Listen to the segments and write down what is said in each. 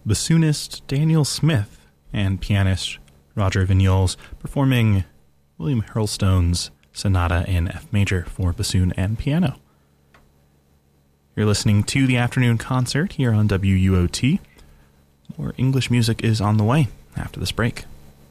bassoonist Daniel Smith and pianist Roger Vignoles performing William Hurlstone's Sonata in F major for bassoon and piano. You're listening to the afternoon concert here on WUOT. More English music is on the way after this break.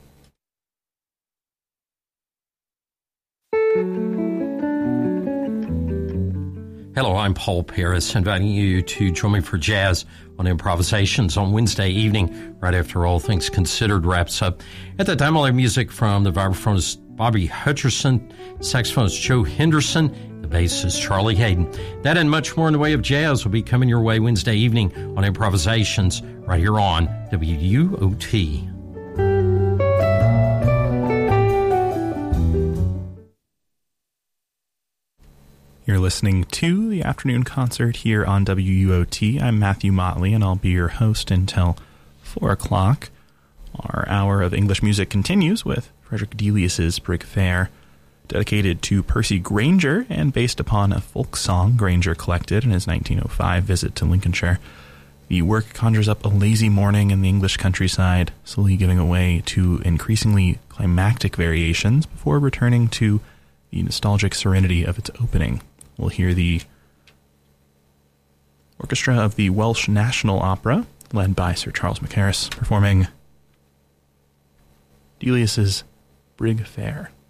Hello, I'm Paul Paris, inviting you to join me for jazz on Improvisations on Wednesday evening, right after All Things Considered wraps up. At that time, I'll have music from the vibraphonist Bobby Hutcherson, saxophonist Joe Henderson, the bassist Charlie Hayden. That and much more in the way of jazz will be coming your way Wednesday evening on Improvisations right here on WUOT. You're listening to the afternoon concert here on WUOT. I'm Matthew Motley, and I'll be your host until 4 o'clock. Our hour of English music continues with Frederick Delius's Brig Fair, dedicated to Percy Grainger and based upon a folk song Grainger collected in his 1905 visit to Lincolnshire. The work conjures up a lazy morning in the English countryside, slowly giving way to increasingly climactic variations before returning to the nostalgic serenity of its opening. We'll hear the orchestra of the Welsh National Opera, led by Sir Charles Mackerras, performing Delius's Brig Fair.